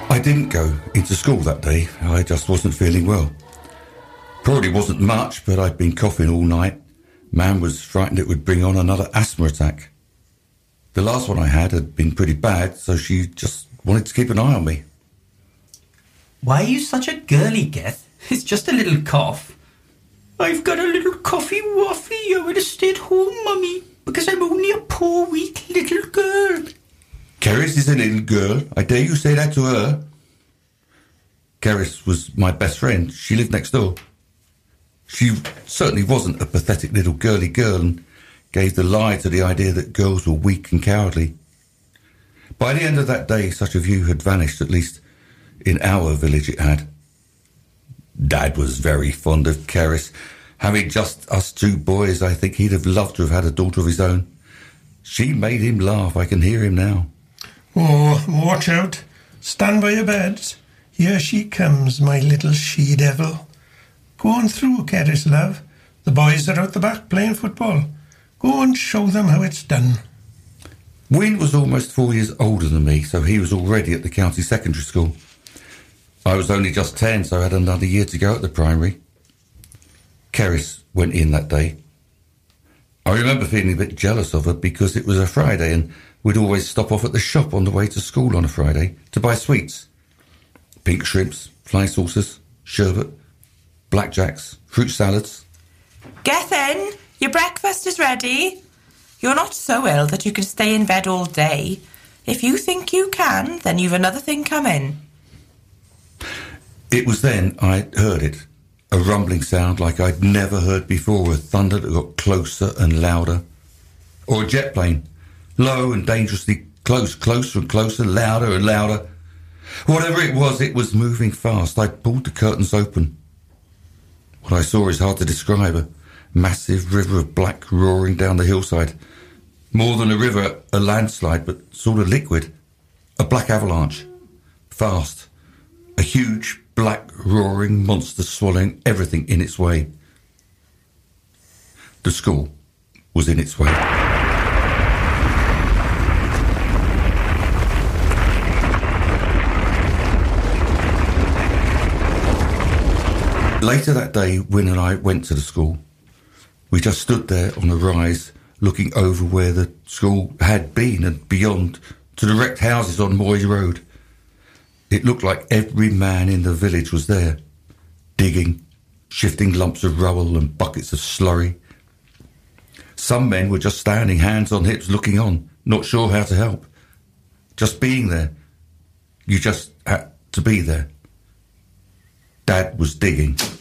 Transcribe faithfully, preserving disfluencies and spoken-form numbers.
I didn't go into school that day. I just wasn't feeling well. Probably wasn't much, but I'd been coughing all night. Mam was frightened it would bring on another asthma attack. The last one I had had been pretty bad, so she just wanted to keep an eye on me. Why are you such a girly, Geth? It's just a little cough. I've got a little coffee waffy. I would have stayed home, Mummy, because I'm only a poor, weak little girl. Keris is a little girl. I dare you say that to her. Keris was my best friend. She lived next door. She certainly wasn't a pathetic little girly girl and gave the lie to the idea that girls were weak and cowardly. By the end of that day, such a view had vanished, at least in our village it had. Dad was very fond of Keris. Having just us two boys, I think he'd have loved to have had a daughter of his own. She made him laugh. I can hear him now. Oh, watch out. Stand by your beds. Here she comes, my little she-devil. Go on through, Keris, love. The boys are out the back playing football. Go and show them how it's done. Wyn was almost four years older than me, so he was already at the county secondary school. I was only just ten, so I had another year to go at the primary. Keris went in that day. I remember feeling a bit jealous of her because it was a Friday and we'd always stop off at the shop on the way to school on a Friday to buy sweets. Pink shrimps, fly saucers, sherbet, blackjacks, fruit salads. Gethin, your breakfast is ready. You're not so ill that you can stay in bed all day. If you think you can, then you've another thing coming. It was then I heard it, a rumbling sound like I'd never heard before, a thunder that got closer and louder. Or a jet plane, low and dangerously close, closer and closer, louder and louder. Whatever it was, it was moving fast. I pulled the curtains open. What I saw is hard to describe, a massive river of black roaring down the hillside. More than a river, a landslide, but sort of liquid. A black avalanche. Fast. A huge, black, roaring monster swallowing everything in its way. The school was in its way. Later that day, Wyn and I went to the school. We just stood there on a rise, looking over where the school had been and beyond to the wrecked houses on Moy Road. It looked like every man in the village was there, digging, shifting lumps of rubble and buckets of slurry. Some men were just standing, hands on hips, looking on, not sure how to help. Just being there. You just had to be there. Dad was digging.